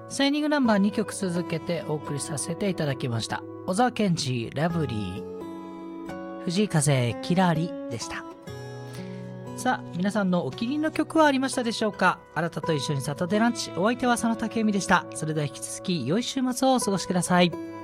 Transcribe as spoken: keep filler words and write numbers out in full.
サイニングナンバーにきょく続けてお送りさせていただきました。小沢健二、ラブリー、藤井風、キラリでした。さあ、皆さんのお気に入りの曲はありましたでしょうか。あなたと一緒にサタデーランチ、お相手は佐野武美でした。それでは引き続き良い週末をお過ごしください。